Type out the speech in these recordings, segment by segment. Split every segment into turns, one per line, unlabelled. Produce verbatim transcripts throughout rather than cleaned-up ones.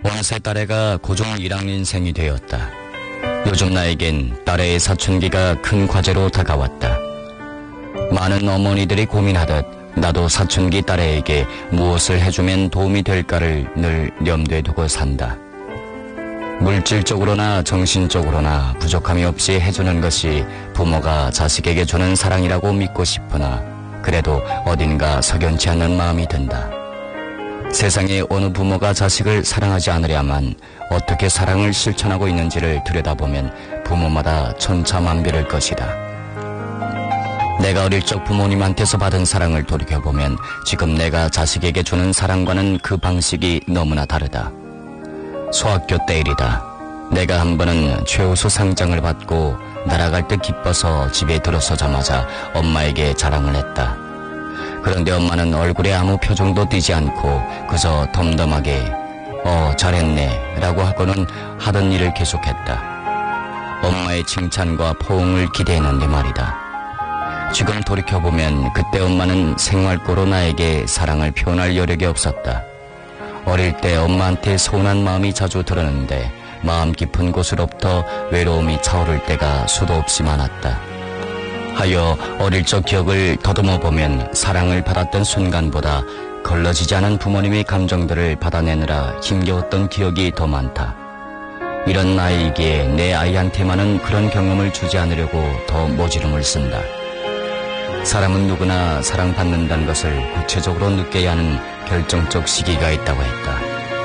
어느새 딸애가 고중 일 학년생이 되었다. 요즘 나에겐 딸애의 사춘기가 큰 과제로 다가왔다. 많은 어머니들이 고민하듯 나도 사춘기 딸애에게 무엇을 해주면 도움이 될까를 늘 염두에 두고 산다. 물질적으로나 정신적으로나 부족함이 없이 해주는 것이 부모가 자식에게 주는 사랑이라고 믿고 싶으나 그래도 어딘가 석연치 않는 마음이 든다. 세상에 어느 부모가 자식을 사랑하지 않으려면 어떻게 사랑을 실천하고 있는지를 들여다보면 부모마다 천차만별일 것이다. 내가 어릴 적 부모님한테서 받은 사랑을 돌이켜보면 지금 내가 자식에게 주는 사랑과는 그 방식이 너무나 다르다. 소학교 때 일이다. 내가 한 번은 최우수 상장을 받고 날아갈 때 기뻐서 집에 들어서자마자 엄마에게 자랑을 했다. 그런데 엄마는 얼굴에 아무 표정도 띄지 않고 그저 덤덤하게 어 잘했네 라고 하고는 하던 일을 계속했다. 엄마의 칭찬과 포옹을 기대했는데 말이다. 지금 돌이켜보면 그때 엄마는 생활고로 나에게 사랑을 표현할 여력이 없었다. 어릴 때 엄마한테 서운한 마음이 자주 들었는데 마음 깊은 곳으로부터 외로움이 차오를 때가 수도 없이 많았다. 하여 어릴 적 기억을 더듬어보면 사랑을 받았던 순간보다 걸러지지 않은 부모님의 감정들을 받아내느라 힘겨웠던 기억이 더 많다. 이런 나이기에 내 아이한테만은 그런 경험을 주지 않으려고 더 모지름을 쓴다. 사람은 누구나 사랑받는다는 것을 구체적으로 느껴야 하는 결정적 시기가 있다고 했다.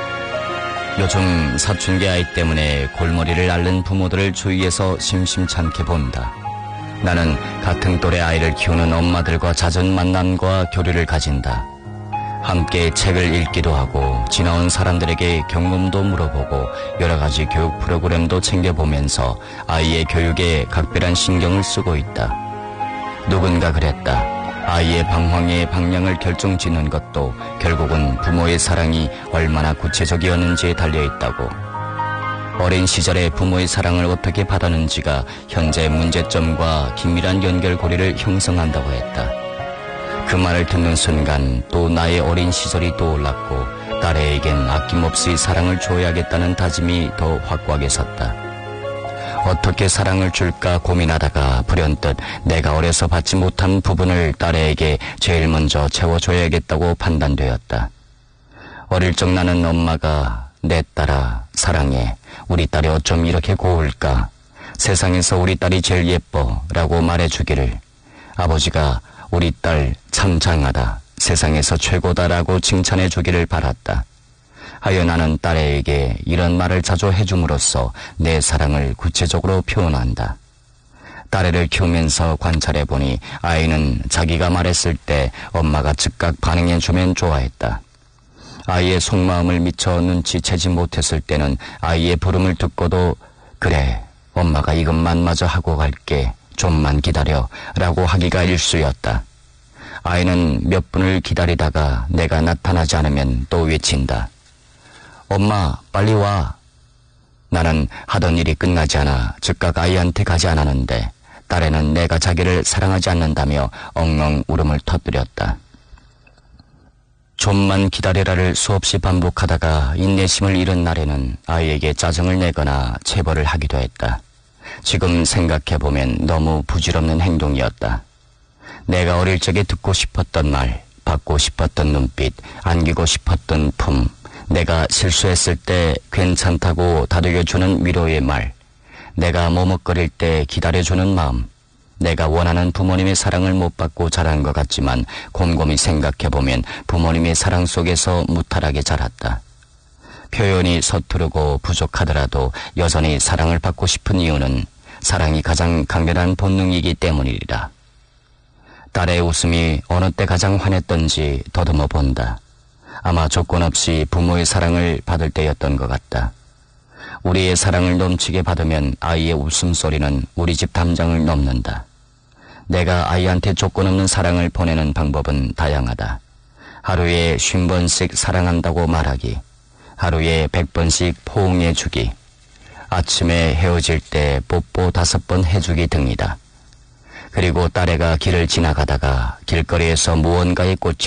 요즘 사춘기 아이 때문에 골머리를 앓는 부모들을 주위에서 심심찮게 본다. 나는 같은 또래 아이를 키우는 엄마들과 잦은 만남과 교류를 가진다. 함께 책을 읽기도 하고 지나온 사람들에게 경험도 물어보고 여러가지 교육 프로그램도 챙겨보면서 아이의 교육에 각별한 신경을 쓰고 있다. 누군가 그랬다. 아이의 방황의 방향을 결정짓는 것도 결국은 부모의 사랑이 얼마나 구체적이었는지에 달려있다고. 어린 시절에 부모의 사랑을 어떻게 받았는지가 현재의 문제점과 긴밀한 연결고리를 형성한다고 했다. 그 말을 듣는 순간 또 나의 어린 시절이 떠올랐고 딸애에겐 아낌없이 사랑을 줘야겠다는 다짐이 더 확고하게 섰다. 어떻게 사랑을 줄까 고민하다가 불현듯 내가 어려서 받지 못한 부분을 딸애에게 제일 먼저 채워줘야겠다고 판단되었다. 어릴 적 나는 엄마가 내 딸아 사랑해. 우리 딸이 어쩜 이렇게 고울까? 세상에서 우리 딸이 제일 예뻐 라고 말해주기를, 아버지가 우리 딸 참 장하다, 세상에서 최고다라고 칭찬해주기를 바랐다. 하여 나는 딸에게 이런 말을 자주 해줌으로써 내 사랑을 구체적으로 표현한다. 딸애를 키우면서 관찰해보니 아이는 자기가 말했을 때 엄마가 즉각 반응해주면 좋아했다. 아이의 속마음을 미처 눈치채지 못했을 때는 아이의 부름을 듣고도 그래 엄마가 이것만 마저 하고 갈게 좀만 기다려 라고 하기가 일쑤였다. 아이는 몇 분을 기다리다가 내가 나타나지 않으면 또 외친다. 엄마 빨리 와. 나는 하던 일이 끝나지 않아 즉각 아이한테 가지 않았는데 딸애는 내가 자기를 사랑하지 않는다며 엉엉 울음을 터뜨렸다. 좀만 기다려라를 수없이 반복하다가 인내심을 잃은 날에는 아이에게 짜증을 내거나 체벌을 하기도 했다. 지금 생각해보면 너무 부질없는 행동이었다. 내가 어릴 적에 듣고 싶었던 말, 받고 싶었던 눈빛, 안기고 싶었던 품, 내가 실수했을 때 괜찮다고 다독여주는 위로의 말, 내가 머뭇거릴 때 기다려주는 마음, 내가 원하는 부모님의 사랑을 못 받고 자란 것 같지만 곰곰이 생각해보면 부모님의 사랑 속에서 무탈하게 자랐다. 표현이 서투르고 부족하더라도 여전히 사랑을 받고 싶은 이유는 사랑이 가장 강렬한 본능이기 때문이리라. 딸의 웃음이 어느 때 가장 환했던지 더듬어 본다. 아마 조건 없이 부모의 사랑을 받을 때였던 것 같다. 우리의 사랑을 넘치게 받으면 아이의 웃음소리는 우리 집 담장을 넘는다. 내가 아이한테 조건 없는 사랑을 보내는 방법은 다양하다. 하루에 쉰 번씩 사랑한다고 말하기, 하루에 백 번씩 포옹해주기, 아침에 헤어질 때 뽀뽀 다섯 번 해주기 등이다. 그리고 딸애가 길을 지나가다가 길거리에서 무언가에 꽂혀